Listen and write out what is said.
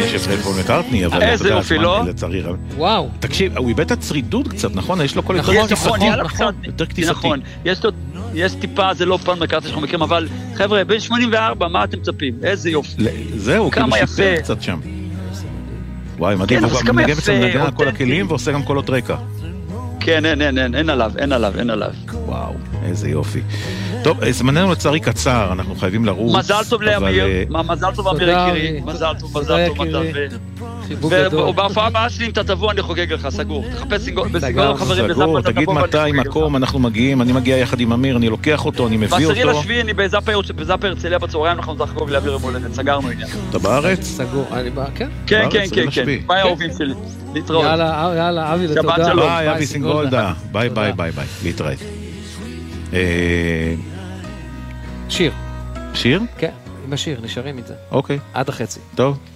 יש את פול מקארטני, אבל איזה יופי, לא? וואו. תקשיב, הוא איבד את הצרידות קצת, נכון? יש לו כל יותר כתיסתי. יש טיפה, זה לא פול מקארטני שאנחנו מכירים, אבל חבר'ה, בין 84, מה אתם מצפים? איזה יופי. זהו, כאילו שיפר קצת שם. וואי, מדהים, הוא גם מנגן בצמנגן כל הכלים ועושה גם קולות רקע. כן, אין עליו. וואו, איזה יופי. טוב, זמננו לצערי קצר, אנחנו חייבים לרוץ. מזל טוב לאמיר, מזל טוב אמיר יקירי, מזל טוב. ובהופעה הבאה שלי, אם אתה תבוא, אני חוגג לך, סגור. תחפש בסגור חברים בזאפה, סגור, תגיד מתי, מקום, אנחנו מגיעים, אני מגיע יחד עם אמיר, אני לוקח אותו, אני מביא אותו. ב10 לשביעי, אני בזאפה הרצליה בצהריים, אנחנו נחגוג להעביר יום הולדת, סגרנו עניין. אתה בארץ? סגור, אני בא, כן? כן, ביי האהובים שלי, להתראות. יאללה, אבי, לתודה. ביי, אבי סינגולדה, ביי, להתראות. שיר. שיר? כן, עם השיר, נשארים את זה. אוקיי. עד החצי. טוב.